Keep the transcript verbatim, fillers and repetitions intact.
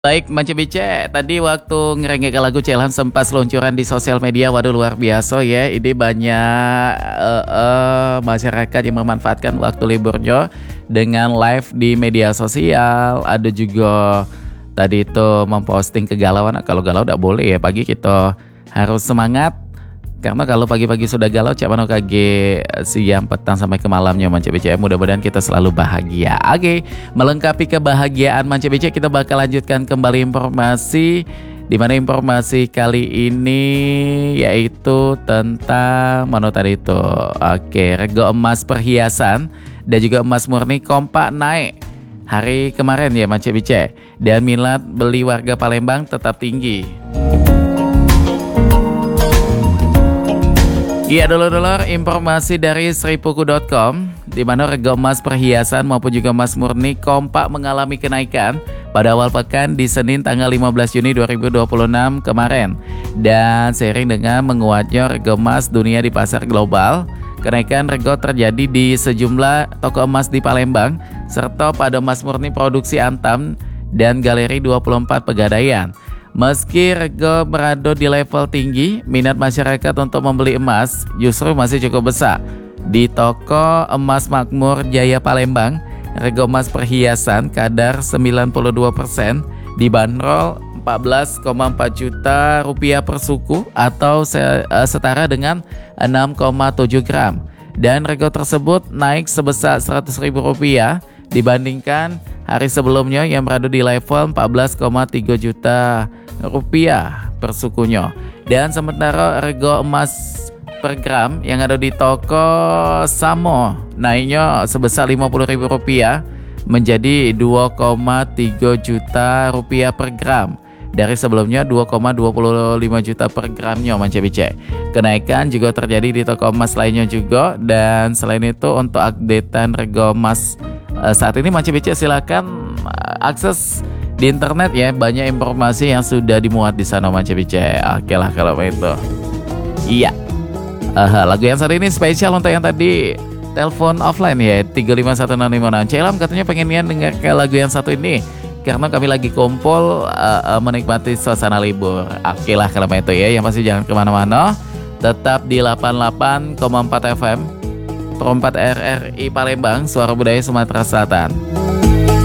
Baik, Mance Bice, tadi waktu ngerengek lagu Celan sempat seluncuran di sosial media, waduh luar biasa ya. Ini banyak eh, eh, masyarakat yang memanfaatkan waktu liburnya dengan live di media sosial. Ada juga tadi itu memposting kegalauan. Kalau galau tidak boleh ya, pagi kita harus semangat. Karena kalau pagi-pagi sudah galau, cak mano kage siang, petang sampai ke malamnya Mance B C. Mudah-mudahan kita selalu bahagia. Oke, melengkapi kebahagiaan Mance B C, kita bakal lanjutkan kembali informasi. Di mana informasi kali ini yaitu tentang mana tadi itu. Oke, rego emas perhiasan dan juga emas murni kompak naik hari kemarin ya Mance B C. Dan minat beli warga Palembang tetap tinggi. Iya dulur-dulur, informasi dari sripuku dot com di mana rego emas perhiasan maupun juga emas murni kompak mengalami kenaikan pada awal pekan di Senin tanggal lima belas Juni dua ribu dua puluh enam kemarin. Dan seiring dengan menguatnya rego emas dunia di pasar global, kenaikan rego terjadi di sejumlah toko emas di Palembang serta pada emas murni produksi Antam dan Galeri dua puluh empat Pegadaian. Meski rego berada di level tinggi, minat masyarakat untuk membeli emas justru masih cukup besar. Di toko emas Makmur Jaya Palembang, rego emas perhiasan kadar sembilan puluh dua persen dibanderol empat belas koma empat juta rupiah per suku atau setara dengan enam koma tujuh gram. Dan rego tersebut naik sebesar seratus ribu rupiah dibandingkan hari sebelumnya yang berada di level empat belas koma tiga juta rupiah per sukunya. Dan sementara rego emas per gram yang ada di toko Samo naiknya sebesar lima puluh ribu rupiah menjadi dua koma tiga juta rupiah per gram dari sebelumnya dua koma dua lima juta per gramnya Mance B C. Kenaikan juga terjadi di toko emas lainnya juga. Dan selain itu untuk updatean rego emas uh, saat ini Mance B C silakan uh, akses di internet ya, banyak informasi yang sudah dimuat di sana Mance B C. Oke lah kalau itu. Iya. Uh, lagu yang satu ini spesial untuk yang tadi telepon offline ya tiga lima satu enam lima enam. Celam katanya pengennya dengar ke lagu yang satu ini karena kami lagi kumpul uh, uh, menikmati suasana libur. Oke lah kalau itu ya. Yang pasti jangan kemana-mana, tetap di delapan puluh delapan koma empat F M Perempat R R I Palembang, Suara Budaya Sumatera Selatan.